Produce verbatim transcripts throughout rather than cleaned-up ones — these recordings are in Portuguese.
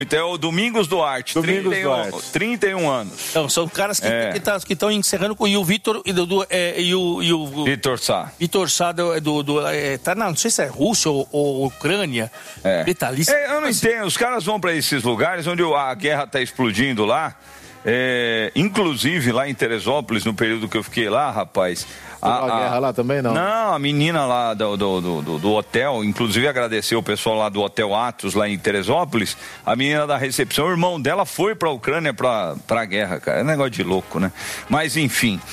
Então é o Domingos Duarte, Domingos trinta e um, Duarte. trinta e um anos. Então, são caras que É. estão encerrando com e o Vitor e, do, do, é, e o, e o Vitor Sá. Vitor Sá do, do, do é, tá, não, não sei se é Rússia ou, ou Ucrânia. É. Detalhista. É, eu não entendo, os caras vão para esses lugares onde a guerra está explodindo lá, é, inclusive lá em Teresópolis, no período que eu fiquei lá, rapaz. A, a guerra lá também, não? Não, a menina lá do, do, do, do hotel, inclusive agradecer o pessoal lá do Hotel Atos, lá em Teresópolis, a menina da recepção, o irmão dela foi pra Ucrânia pra, pra guerra, cara. É um negócio de louco, né? Mas, enfim,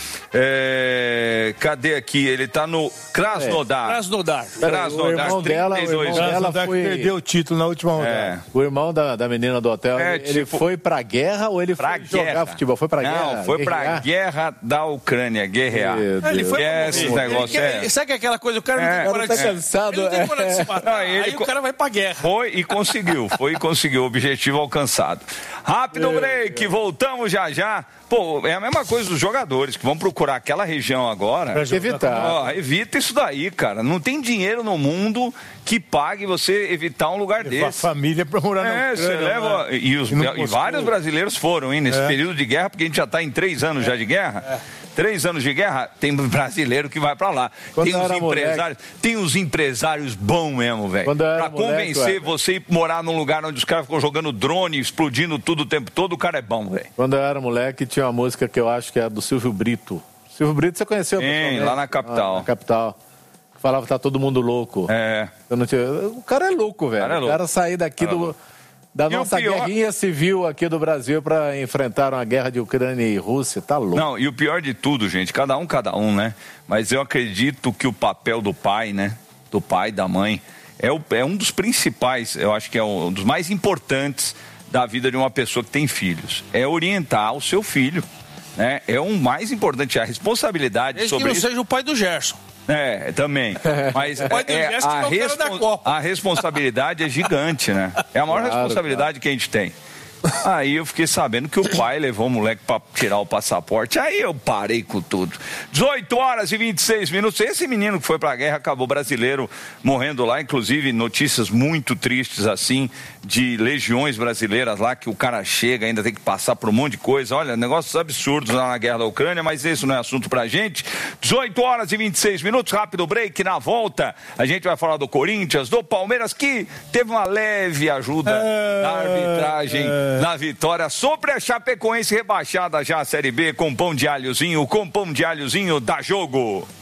é... cadê aqui? Ele tá no Krasnodar. Krasnodar. Krasnodar, O irmão dela, o trinta e dois irmão anos. dela Krasnodar foi... que perdeu o título na última rodada. É. O irmão da, da menina do hotel, É, ele tipo- foi pra guerra ou ele Pra foi guerra. jogar futebol? Foi pra Não, guerra? foi pra guerrear? guerra da Ucrânia, guerrear. Meu Ele Deus. foi É, esses negócios, Ele quer- é. Sabe que é aquela coisa, o cara não É. tem O cara coragem tá de se- cansado, ele não tem é. coragem de se matar. Não, ele Aí co- o cara vai pra guerra. Foi e conseguiu, foi e conseguiu, objetivo alcançado. Rápido break, voltamos já já. Pô, é a mesma coisa dos jogadores que vão procurar aquela região agora. Pra jogar Evitar. Ó, evita isso daí, cara. Não tem dinheiro no mundo que pague você evitar um lugar A desse. família pra morar na É, você Ucrânia, leva. né? E, os, E não e Moscou. vários brasileiros foram, hein, nesse É. período de guerra, porque a gente já está em três anos já de guerra. Três anos de guerra, tem brasileiro que vai pra lá. Quando Tem eu uns era empresários, tem uns empresários bons mesmo, velho. Quando eu era Pra moleque, convencer ué. você ir morar num lugar onde os caras ficam jogando drone, explodindo tudo o tempo todo, o cara é bom, velho. Quando eu era moleque, tinha uma música que eu acho que é do Silvio Brito. Silvio Brito você conheceu? Tem, pessoalmente? lá na capital. Ah, na capital. Falava que tá todo mundo louco. É. Eu não tinha... O cara é louco, velho. O cara é O louco. cara sair daqui Cara é do... louco. da E o nossa pior- guerrinha civil aqui do Brasil para enfrentar uma guerra de Ucrânia e Rússia. Tá louco. Não, e o pior de tudo, gente, cada um, cada um, né? Mas eu acredito que o papel do pai, né? Do pai, da mãe, é, o, é um dos principais, eu acho que é um dos mais importantes da vida de uma pessoa que tem filhos. É orientar o seu filho, né? É o mais importante, a responsabilidade Desde que sobre não isso. seja o pai do Gerson. É, também. Mas Pai do é, Gerson a, é o cara da respon- Copa. a responsabilidade é gigante, né? É a maior Claro, responsabilidade que a gente tem. Aí eu fiquei sabendo que o pai levou o moleque pra tirar o passaporte. Aí eu parei com tudo. dezoito horas e vinte e seis minutos. Esse menino que foi pra guerra acabou brasileiro morrendo lá. Inclusive notícias muito tristes assim de legiões brasileiras lá que o cara chega, ainda tem que passar por um monte de coisa. Olha, negócios absurdos lá na guerra da Ucrânia, mas isso não é assunto pra gente. dezoito horas e vinte e seis minutos, rápido break. Na volta a gente vai falar do Corinthians, do Palmeiras, que teve uma leve ajuda da arbitragem na vitória sobre a Chapecoense, rebaixada já a Série B com pão de alhozinho, com pão de alhozinho, dá jogo.